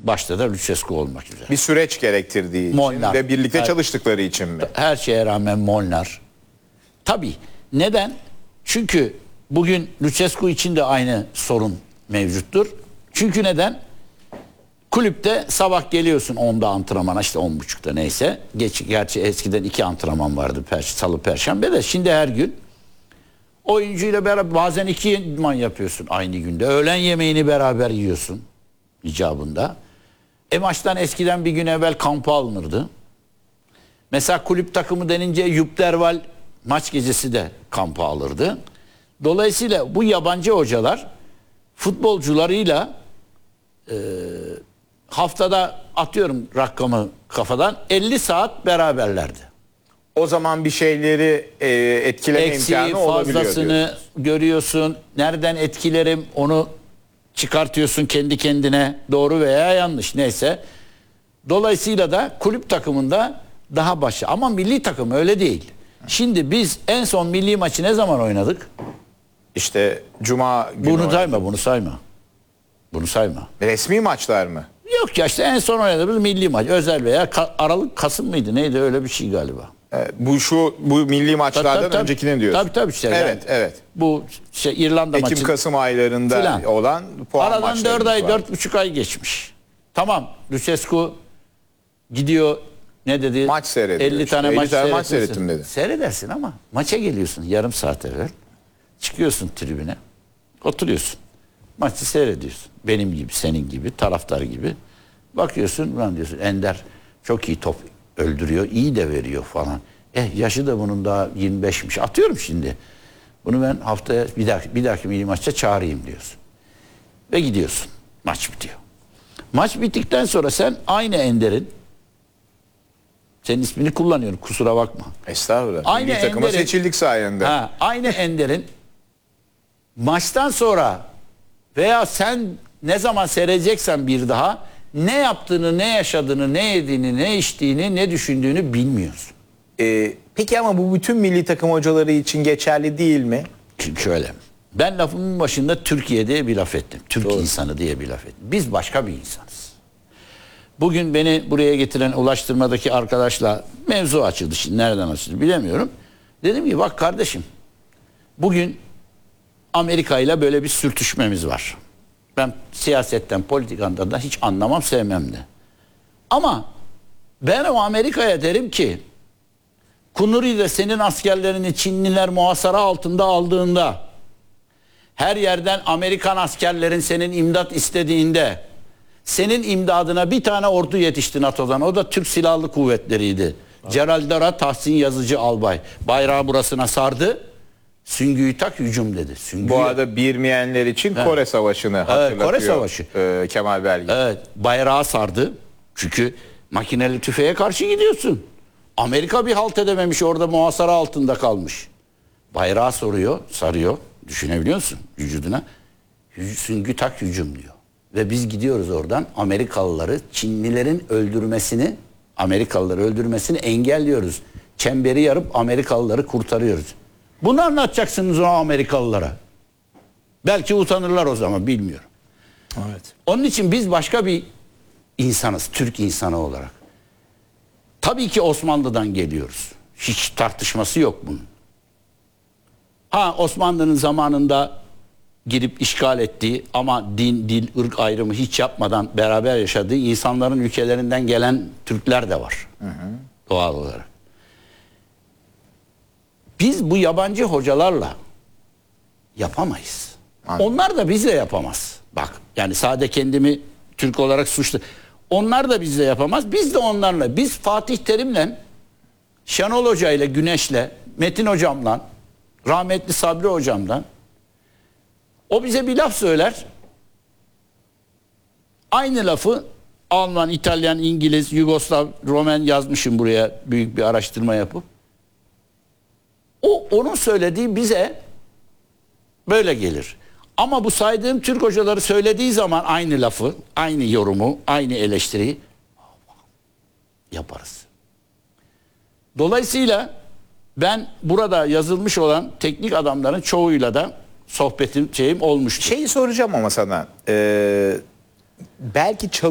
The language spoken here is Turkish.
Başta da Lucescu olmak üzere. Bir süreç gerektirdiği için Molnar. ve birlikte Evet. çalıştıkları için mi? Her şeye rağmen Molnar. Tabii. Neden? Çünkü bugün Lucescu için de aynı sorun mevcuttur. Çünkü neden? Kulüpte sabah geliyorsun 10'da antrenmana, işte 10.30'da neyse. Gerçi eskiden 2 antrenman vardı. Salı, Perşembe de. Şimdi her gün oyuncuyla beraber bazen 2 idman yapıyorsun aynı günde. Öğlen yemeğini beraber yiyorsun icabında. Maçtan eskiden bir gün evvel kampa alınırdı. Mesela kulüp takımı denince Jupp Derwal maç gecesi de kampa alırdı. Dolayısıyla bu yabancı hocalar futbolcularıyla haftada, atıyorum rakamı kafadan, 50 saat beraberlerdi. O zaman bir şeyleri etkileme Eksiği, imkanı olabiliyor fazlasını diyorsunuz. görüyorsun. Nereden etkilerim onu çıkartıyorsun kendi kendine, doğru veya yanlış neyse. Dolayısıyla da kulüp takımında daha başı. Ama milli takım öyle değil. Şimdi biz en son milli maçı ne zaman oynadık? İşte Cuma günü Bunu oynadı. sayma, bunu sayma. Bunu sayma. Resmi maçlar mı? Yok ya, işte en son oynadığımız milli maç. Özel veya Aralık, Kasım mıydı? Neydi, öyle bir şey galiba. Bu milli maçlardan öncekini diyorsun. Tabii işte. Evet, yani, evet. Bu İrlanda maçı. Ekim-Kasım aylarında Filan. olan puan Aradan maçlarımız 4 ay, var. 4,5 ay geçmiş. Tamam, Lucescu gidiyor, ne dedi? Maç seyrediyor 50 işte. tane 50 maç tane maç seyretmişsin. seyrettim dedi. Seyredersin ama maça geliyorsun yarım saat evvel. Çıkıyorsun tribüne. Oturuyorsun. Maçı seyrediyorsun. Benim gibi, senin gibi, taraftar gibi. Bakıyorsun, lan diyorsun, Ender çok iyi top öldürüyor, iyi de veriyor falan. Yaşı da bunun daha 25'miş. Atıyorum şimdi. Bunu ben haftaya bir dahaki milli maçta çağırayım diyorsun. Ve gidiyorsun. Maç bitiyor. Maç bittikten sonra sen aynı Ender'in, senin ismini kullanıyorum kusura bakma. Estağfurullah. Aynı Milli takıma Ender'in- seçildik sayende. Aynı Ender'in maçtan sonra veya sen ne zaman seyredeceksen bir daha, ne yaptığını, ne yaşadığını, ne yediğini, ne içtiğini, ne düşündüğünü bilmiyorsun. Peki ama bu bütün milli takım hocaları için geçerli değil mi? Çünkü şöyle, ben lafımın başında Türkiye diye bir laf ettim. Türk insanı diye bir laf ettim. Biz başka bir insanız. Bugün beni buraya getiren ulaştırmadaki arkadaşla mevzu açıldı. Şimdi nereden açıldı bilemiyorum. Dedim ki bak kardeşim, bugün Amerika ile böyle bir sürtüşmemiz var. Ben siyasetten, politikandan da hiç anlamam, sevmem de. Ama ben o Amerika'ya derim ki, Kunuri'de senin askerlerini Çinliler muhasara altında aldığında, her yerden Amerikan askerlerin senin imdat istediğinde, senin imdadına bir tane ordu yetişti NATO'dan. O da Türk Silahlı Kuvvetleri'ydi. Gerald Dara, Tahsin Yazıcı albay. Bayrağı burasına sardı. Süngüyü tak, hücum dedi. Bu arada bilmeyenler için Kore Savaşı'nı hatırlatıyor. Kore Savaşı. Kemal Belgin. Evet, bayrağı sardı. Çünkü makineli tüfeğe karşı gidiyorsun. Amerika bir halt edememiş, orada muhasara altında kalmış. Bayrağı sarıyor. Düşünebiliyor musun vücuduna? Süngü tak, hücum diyor. Ve biz gidiyoruz oradan Amerikalıları, Çinlilerin Amerikalıları öldürmesini engelliyoruz. Çemberi yarıp Amerikalıları kurtarıyoruz. Bunu anlatacaksınız o Amerikalılara. Belki utanırlar o zaman, bilmiyorum. Evet. Onun için biz başka bir insanız, Türk insanı olarak. Tabii ki Osmanlı'dan geliyoruz. Hiç tartışması yok bunun. Osmanlı'nın zamanında girip işgal ettiği ama din, dil, ırk ayrımı hiç yapmadan beraber yaşadığı insanların ülkelerinden gelen Türkler de var. Doğal olarak. Biz bu yabancı hocalarla yapamayız. Anladım. Onlar da bizle yapamaz. Bak, yani sade kendimi Türk olarak suçlu. Onlar da bizle yapamaz. Biz de onlarla. Biz Fatih Terim'le, Şenol Hoca ile, Güneş'le, Metin Hocam'la, rahmetli Sabri Hocam'la, o bize bir laf söyler. Aynı lafı Alman, İtalyan, İngiliz, Yugoslav, Romen yazmışım buraya büyük bir araştırma yapıp. Onun söylediği bize böyle gelir. Ama bu saydığım Türk hocaları söylediği zaman aynı lafı, aynı yorumu, aynı eleştiriyi yaparız. Dolayısıyla ben burada yazılmış olan teknik adamların çoğuyla da sohbetim olmuştu. Şeyi soracağım ama sana. Belki